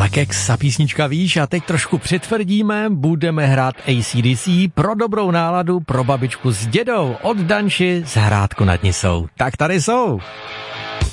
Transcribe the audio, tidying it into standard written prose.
Tak jak sa písnička víš a teď trošku přitvrdíme, budeme hrát AC/DC pro dobrou náladu pro babičku s dědou od Danši z Hrádku nad Nisou. Tak tady jsou.